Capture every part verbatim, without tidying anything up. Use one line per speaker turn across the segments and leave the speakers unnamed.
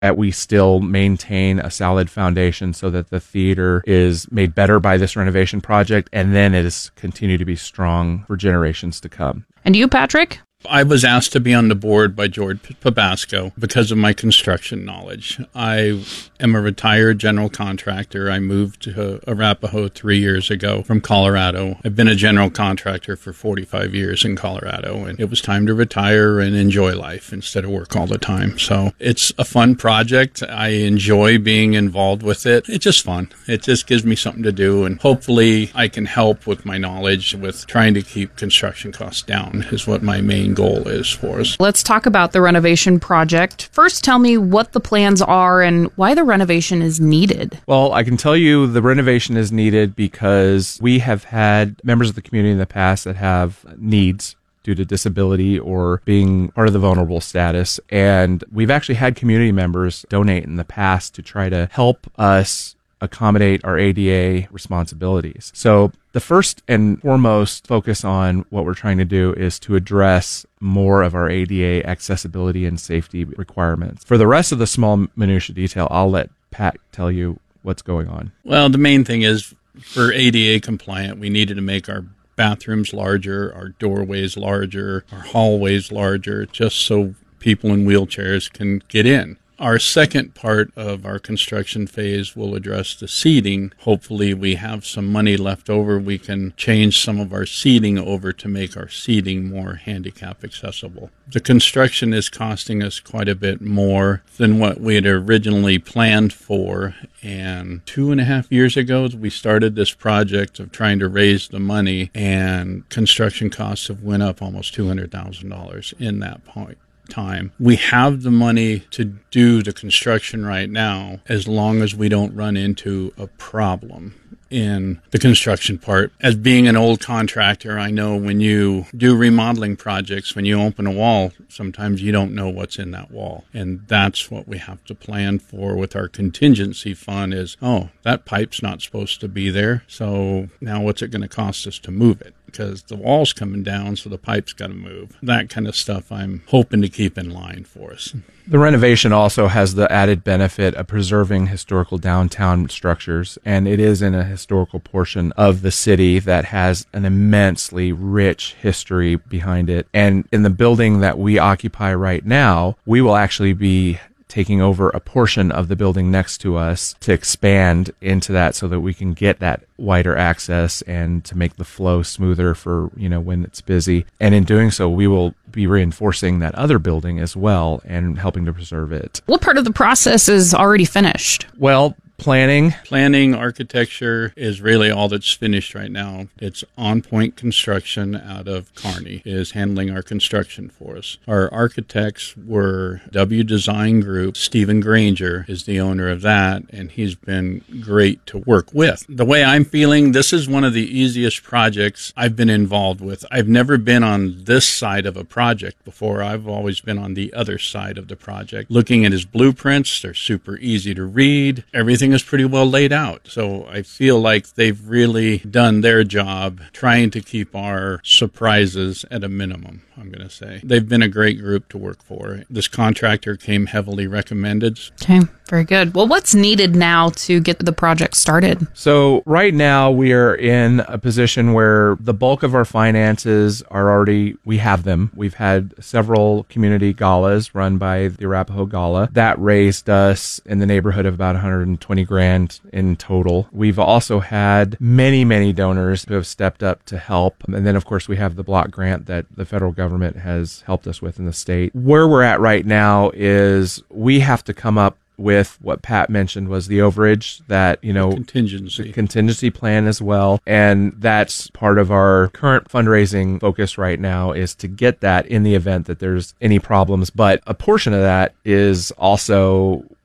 that we still maintain a solid foundation so that the theater is made better by this renovation project, and then it is continue to be strong for generations to come.
And you, Patrick?
I was asked to be on the board by George Pabasco because of my construction knowledge. I am a retired general contractor. I moved to Arapahoe three years ago from Colorado. I've been a general contractor for forty-five years in Colorado, and it was time to retire and enjoy life instead of work all the time. So it's a fun project. I enjoy being involved with it. It's just fun. It just gives me something to do, and hopefully I can help with my knowledge with trying to keep construction costs down is what my main goal is for us.
Let's talk about the renovation project. First, tell me what the plans are and why the renovation is needed.
Well, I can tell you the renovation is needed because we have had members of the community in the past that have needs due to disability or being part of the vulnerable status. And we've actually had community members donate in the past to try to help us accommodate our A D A responsibilities. So the first and foremost focus on what we're trying to do is to address more of our A D A accessibility and safety requirements. For the rest of the small minutia detail, I'll let Pat tell you what's going on.
Well, the main thing is for A D A compliant, we needed to make our bathrooms larger, our doorways larger, our hallways larger, just so people in wheelchairs can get in. Our second part of our construction phase will address the seating. Hopefully we have some money left over. We can change some of our seating over to make our seating more handicap accessible. The construction is costing us quite a bit more than what we had originally planned for. And two and a half years ago, we started this project of trying to raise the money, and construction costs have went up almost two hundred thousand dollars in that point. Time. We have the money to do the construction right now as long as we don't run into a problem in the construction part. As being an old contractor, I know when you do remodeling projects, when you open a wall, sometimes you don't know what's in that wall. And that's what we have to plan for with our contingency fund is, oh, that pipe's not supposed to be there. So now what's it going to cost us to move it? Because the wall's coming down, so the pipe's got to move. That kind of stuff I'm hoping to keep in line for us.
The renovation also has the added benefit of preserving historical downtown structures, and it is in a historical portion of the city that has an immensely rich history behind it. And in the building that we occupy right now, we will actually be taking over a portion of the building next to us to expand into that so that we can get that wider access and to make the flow smoother for, you know, when it's busy. And in doing so, we will be reinforcing that other building as well and helping to preserve it.
What part of the process is already finished?
Well, planning.
Planning, architecture is really all that's finished right now. It's On Point Construction out of Kearney is handling our construction for us. Our architects were W Design Group. Stephen Granger is the owner of that, and he's been great to work with. The way I'm feeling, this is one of the easiest projects I've been involved with. I've never been on this side of a project before. I've always been on the other side of the project. Looking at his blueprints, they're super easy to read. Everything is pretty well laid out. So I feel like they've really done their job trying to keep our surprises at a minimum, I'm going to say. They've been a great group to work for. This contractor came heavily recommended.
Okay, very good. Well, what's needed now to get the project started?
So right now we are in a position where the bulk of our finances are already, we have them. We've had several community galas run by the Arapahoe Gala. That raised us in the neighborhood of about one hundred twenty grand in total. We've also had many, many donors who have stepped up to help. And then, of course, we have the block grant that the federal government has helped us with in the state. Where we're at right now is we have to come up with what Pat mentioned was the overage that, you know,
the contingency.
The contingency plan as well. And that's part of our current fundraising focus right now is to get that in the event that there's any problems. But a portion of that is also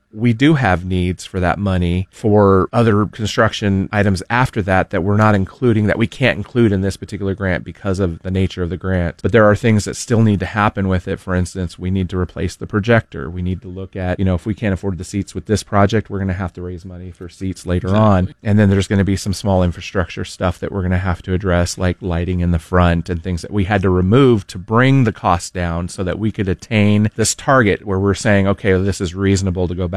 we do have needs for that money for other construction items after that that we're not including, that we can't include in this particular grant because of the nature of the grant. But there are things that still need to happen with it. For instance, we need to replace the projector. We need to look at, you know, if we can't afford the seats with this project, we're going to have to raise money for seats later
Exactly.
on. And then there's going to be some small infrastructure stuff that we're going to have to address, like lighting in the front and things that we had to remove to bring the cost down so that we could attain this target where we're saying, okay, this is reasonable to go back